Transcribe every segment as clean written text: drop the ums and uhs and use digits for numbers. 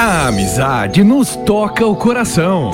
A amizade nos toca o coração.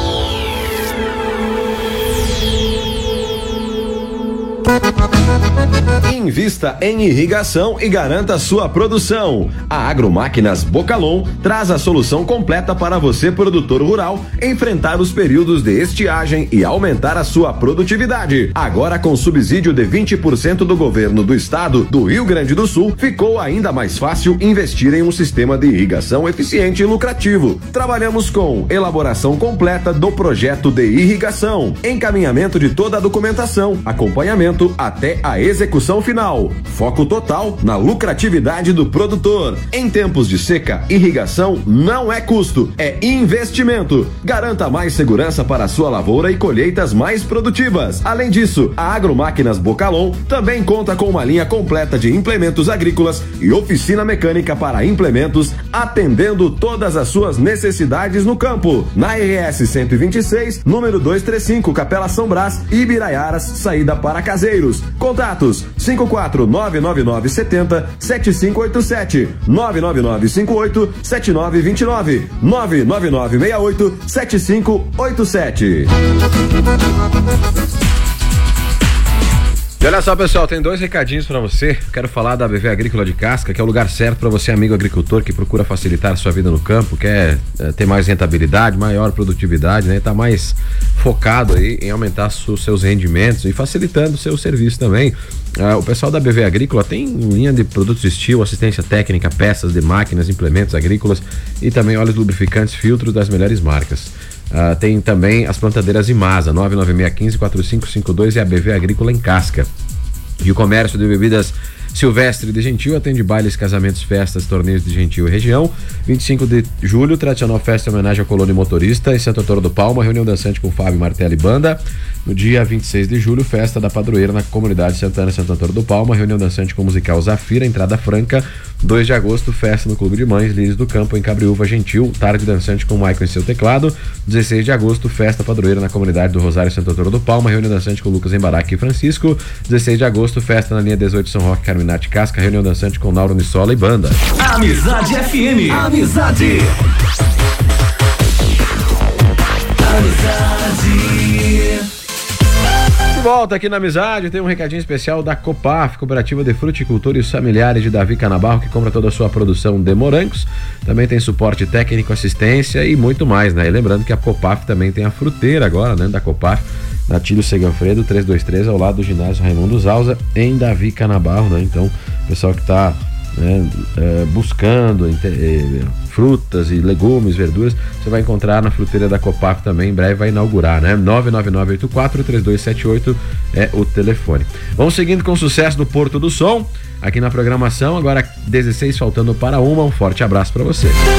Invista em irrigação e garanta sua produção. A Agromáquinas Bocalon traz a solução completa para você, produtor rural, enfrentar os períodos de estiagem e aumentar a sua produtividade. Agora, com subsídio de 20% do governo do estado do Rio Grande do Sul, ficou ainda mais fácil investir em um sistema de irrigação eficiente e lucrativo. Trabalhamos com elaboração completa do projeto de irrigação, encaminhamento de toda a documentação, acompanhamento até a execução final. Foco total na lucratividade do produtor. Em tempos de seca, irrigação não é custo, é investimento. Garanta mais segurança para a sua lavoura e colheitas mais produtivas. Além disso, a Agromáquinas Bocalon também conta com uma linha completa de implementos agrícolas e oficina mecânica para implementos, atendendo todas as suas necessidades no campo. Na RS 126, número 235, Capela São Brás, Ibiraiaras, saída para Caseiros. Contatos 54999707587, 999587929, 999687587. E olha só, pessoal, tem 2 recadinhos para você. Quero falar da BV Agrícola de Casca, que é o lugar certo para você, amigo agricultor, que procura facilitar sua vida no campo, quer ter mais rentabilidade, maior produtividade, né? Tá mais focado aí em aumentar seus rendimentos e facilitando o seu serviço também. O pessoal da BV Agrícola tem linha de produtos Estil, assistência técnica, peças de máquinas, implementos agrícolas e também óleos lubrificantes, filtros das melhores marcas. Tem também as plantadeiras Imasa, 99615-4552 e a BV Agrícola em Casca. E o comércio de bebidas Silvestre de Gentil atende bailes, casamentos, festas, torneios de Gentil e região. 25 de julho, tradicional festa em homenagem ao Colônia Motorista em Santo Antônio do Palma, reunião dançante com Fábio Martelli e Banda. No dia 26 de julho, festa da padroeira na comunidade Santana, Santo Antônio do Palma, reunião dançante com o musical Zafira, entrada franca. 2 de agosto, festa no Clube de Mães, Lírios do Campo, em Cabriúva, Gentil, tarde dançante com o Michael em seu teclado. 16 de agosto, festa padroeira na comunidade do Rosário, Santo Antônio do Palma, reunião dançante com Lucas Embaraque e Francisco. 16 de agosto, festa na linha 18 São Roque, Carminati Casca, reunião dançante com Nauro Nissola e Banda. Amizade FM. Amizade. De volta aqui na Amizade, tem um recadinho especial da Copaf, Cooperativa de Fruticultores Familiares de Davi Canabarro, que compra toda a sua produção de morangos. Também tem suporte técnico, assistência e muito mais, né? E lembrando que a Copaf também tem a fruteira agora, né? Da Copaf, na Tílio Seganfredo 323, ao lado do ginásio Raimundo Zausa, em Davi Canabarro, né? Então, o pessoal que está buscando frutas e legumes, verduras, você vai encontrar na fruteira da Copaf também, em breve vai inaugurar, né? 99984-3278 é o telefone. Vamos seguindo com o sucesso do Porto do Som, aqui na programação, agora 16 faltando para 1, um forte abraço para você.